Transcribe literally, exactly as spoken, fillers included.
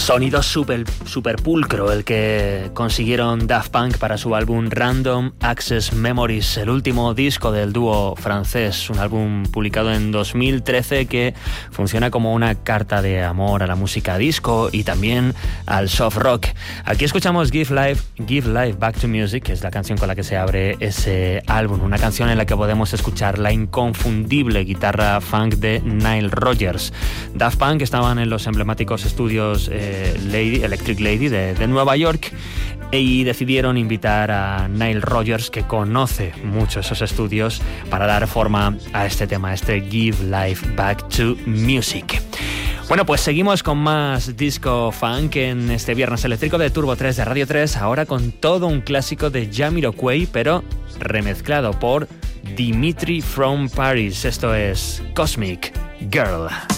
Sonido super, super pulcro el que consiguieron Daft Punk para su álbum Random Access Memories, el último disco del dúo francés, un álbum publicado en dos mil trece que funciona como una carta de amor a la música disco y también al soft rock. Aquí escuchamos Give Life, Give Life Back to Music, que es la canción con la que se abre ese álbum, una canción en la que podemos escuchar la inconfundible guitarra funk de Nile Rodgers. Daft Punk estaban en los emblemáticos estudios eh, Lady, Electric Lady de, de Nueva York y decidieron invitar a Nile Rodgers, que conoce mucho esos estudios, para dar forma a este tema, este Give Life Back to Music. Bueno, pues seguimos con más disco funk en este Viernes Eléctrico de Turbo tres de Radio tres, ahora con todo un clásico de Jamiroquai, pero remezclado por Dimitri from Paris. Esto es Cosmic Girl.